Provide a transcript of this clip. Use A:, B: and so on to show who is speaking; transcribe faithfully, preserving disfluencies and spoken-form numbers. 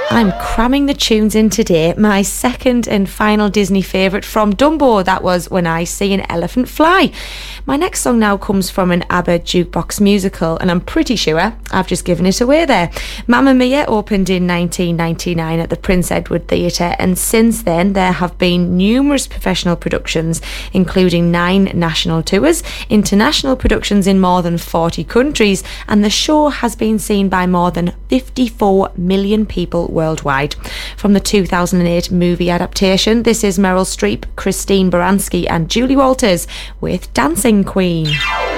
A: I'm cramming the tunes in today. My second and final Disney favourite from Dumbo, that was When I See an Elephant Fly. My next song now comes from an ABBA jukebox musical, and I'm pretty sure I've just given it away there. Mamma Mia opened in nineteen ninety-nine at the Prince Edward Theatre, and since then there have been numerous professional productions, including nine national tours, international productions in more than forty countries, and the show has been seen by more than fifty-four million people worldwide. From the two thousand eight movie adaptation, this is Meryl Streep, Christine Baranski and Julie Walters with Dancing Queen.